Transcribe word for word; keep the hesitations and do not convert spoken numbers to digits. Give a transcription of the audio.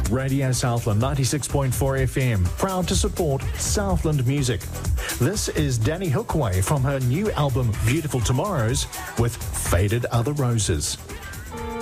Radio Southland ninety-six point four F M, proud to support Southland music. This is Danny Hookway from her new album Beautiful Tomorrows with Faded Other Roses.